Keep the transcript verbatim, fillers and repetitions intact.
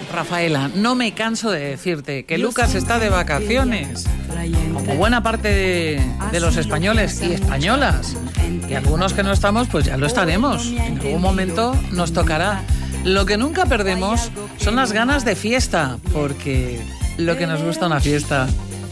Rafaela, no me canso de decirte que Lucas está de vacaciones, como buena parte de, de los españoles y españolas, y algunos que no estamos, pues ya lo estaremos. En algún momento nos tocará. Lo que nunca perdemos son las ganas de fiesta, porque lo que nos gusta una fiesta.